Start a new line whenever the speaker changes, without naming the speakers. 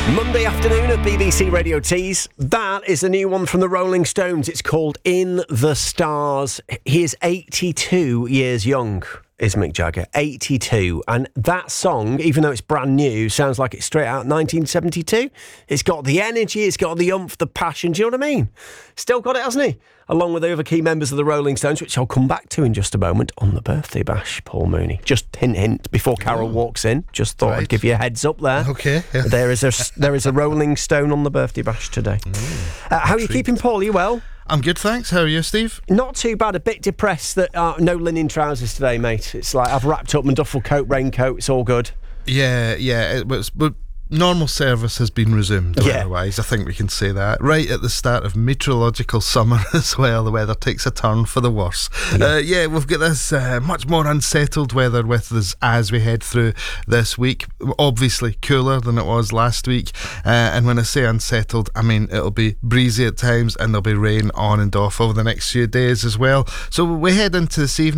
Monday afternoon at BBC Radio Tees. That is a new one from the Rolling Stones. It's called In the Stars. He is 82 years young, is Mick Jagger. 82. And that song, even though it's brand new, sounds like it's straight out 1972. It's got the energy, it's got the oomph, the passion. Do you know what I mean? Still got it, hasn't he? Along with the other key members of the Rolling Stones, which I'll come back to in just a moment on the birthday bash, Paul Mooney. Just hint, before Carol walks in. Just thought I'd give you a heads up there.
Okay. Yeah.
There is a Rolling Stone on the birthday bash today. How are you keeping, Paul? Are you well?
I'm good, thanks. How are you, Steve?
Not too bad. A bit depressed that no linen trousers today, mate. It's like I've wrapped up my duffel coat, raincoat. It's all good.
Yeah. It was, but normal service has been resumed. Otherwise, I think we can say that. Right at the start of meteorological summer as well, the weather takes a turn for the worse. We've got this much more unsettled weather with us as we head through this week. Obviously cooler than it was last week. And when I say unsettled, I mean it'll be breezy at times and there'll be rain on and off over the next few days as well. So we head into this evening.